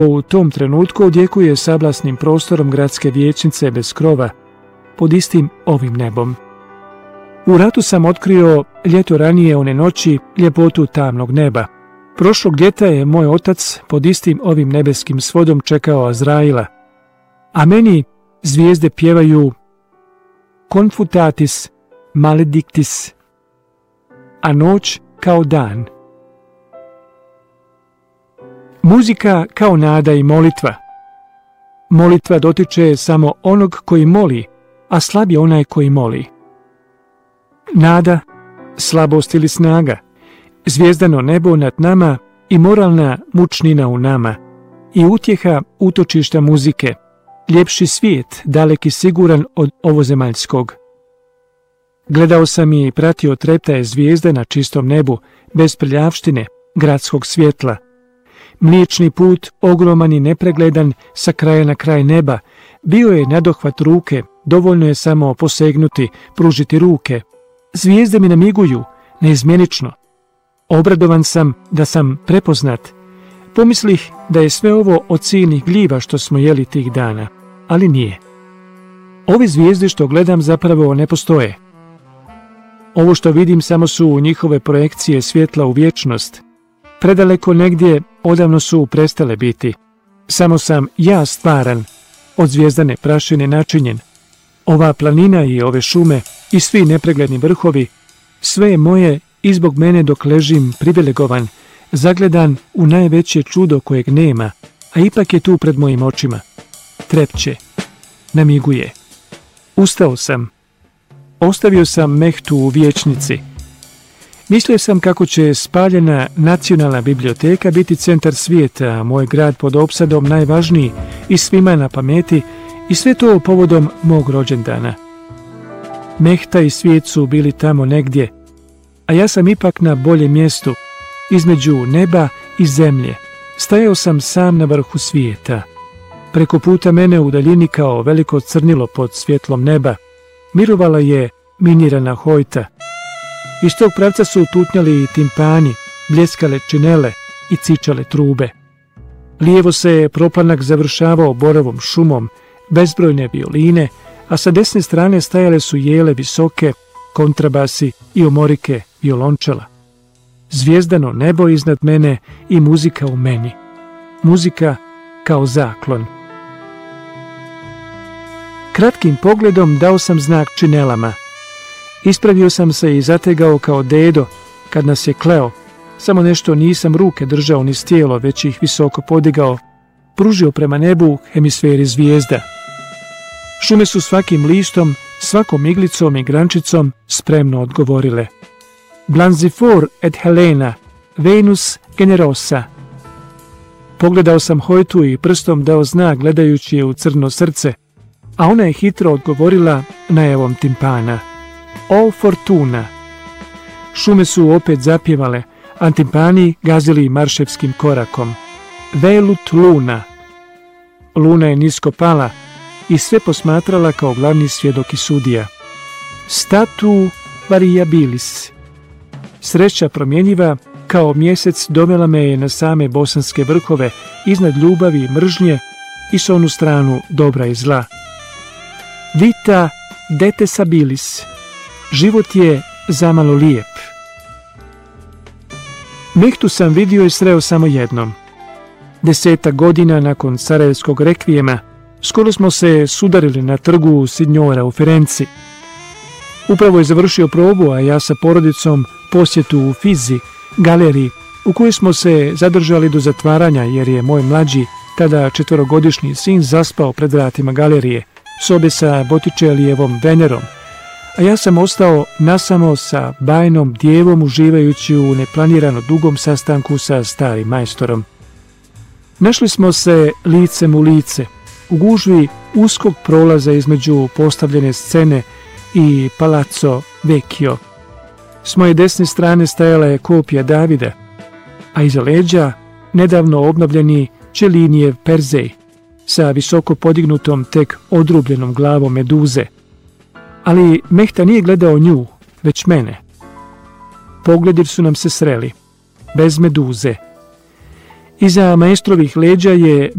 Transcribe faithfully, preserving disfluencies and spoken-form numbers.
U tom trenutku odjekuje sablasnim prostorom gradske vijećnice bez krova, pod istim ovim nebom. U ratu sam otkrio ljeto ranije one noći ljepotu tamnog neba. Prošlog ljeta je moj otac pod istim ovim nebeskim svodom čekao Azraila, a meni zvijezde pjevaju Confutatis maledictis, a noć kao dan. Muzika kao nada i molitva. Molitva dotiče samo onog koji moli, a slab je onaj koji moli. Nada, slabost ili snaga, zvijezdano nebo nad nama i moralna mučnina u nama, i utjeha utočišta muzike, ljepši svijet, daleki siguran od ovozemaljskog. Gledao sam i pratio treptaje zvijezde na čistom nebu, bez prljavštine, gradskog svjetla. Mliječni put, ogroman i nepregledan, sa kraja na kraj neba, bio je nadohvat ruke, dovoljno je samo posegnuti, pružiti ruke. Zvijezde mi namiguju, neizmjenično. Obradovan sam da sam prepoznat. Pomislih da je sve ovo od silnih gljiva što smo jeli tih dana, ali nije. Ove zvijezde što gledam zapravo ne postoje. Ovo što vidim samo su njihove projekcije svjetla u vječnost. Predaleko negdje odavno su prestale biti. Samo sam ja stvaran, od zvijezdane prašine načinjen. Ova planina i ove šume i svi nepregledni vrhovi, sve je moje i zbog mene dok ležim privilegovan, zagledan u najveće čudo kojeg nema, a ipak je tu pred mojim očima. Trepće, namiguje. Ustao sam. Ostavio sam Mehtu u vijećnici. Mislio sam kako će spaljena nacionalna biblioteka biti centar svijeta, a moj grad pod opsadom najvažniji i svima na pameti, i sve to povodom mog rođendana. Mehta i svijet su bili tamo negdje, a ja sam ipak na boljem mjestu, između neba i zemlje. Stajao sam sam na vrhu svijeta. Preko puta mene u daljini kao veliko crnilo pod svjetlom neba mirovala je minirana hojta. Iz tog pravca su tutnjali timpani, bljeskale činele i cičale trube. Lijevo se je proplanak završavao borovom šumom, bezbrojne violine, a sa desne strane stajale su jele visoke, kontrabasi i omorike violončela. Zvijezdano nebo iznad mene i muzika u meni. Muzika kao zaklon. Kratkim pogledom dao sam znak činelama. Ispravio sam se i zategao kao dedo kad nas je kleo, samo nešto nisam ruke držao ni tijelo, već ih visoko podigao, pružio prema nebu hemisferi zvijezda. Šume su svakim listom, svakom iglicom i grančicom spremno odgovorile. Blanzifor et Helena, Venus generosa. Pogledao sam hojtu i prstom dao znak gledajući je u crno srce, a ona je hitro odgovorila najavom timpana. O fortuna! Šume su opet zapjevale, a timpani gazili marševskim korakom. Velut luna! Luna je nisko pala i sve posmatrala kao glavni svjedok i sudija. Statu variabilis. Sreća promjenjiva kao mjesec dovela me je na same bosanske vrhove, iznad ljubavi i mržnje i s onu stranu dobra i zla. Vita detesabilis. Život je zamalo lijep. Mehtu sam vidio i sreo samo jednom. Desetak godina nakon sarajevskog rekvijema skoro smo se sudarili na trgu Signora u Firenci. Upravo je završio probu, a ja sa porodicom posjetu u Fizi, galeriji, u kojoj smo se zadržali do zatvaranja jer je moj mlađi, tada četverogodišnji sin zaspao pred vratima galerije, sobe sa Botticellijevom Venerom, a ja sam ostao nasamo sa bajnom djevom uživajući u neplanirano dugom sastanku sa starim majstorom. Našli smo se licem u lice, u gužvi uskog prolaza između postavljene scene i Palazzo Vecchio. S moje desne strane stajala je kopija Davida, a iza leđa nedavno obnovljeni Čelinijev Perzej sa visoko podignutom tek odrubljenom glavom meduze. Ali Mehta nije gledao nju, već mene. Pogledi su nam se sreli, bez meduze. Iza maestrovih leđa je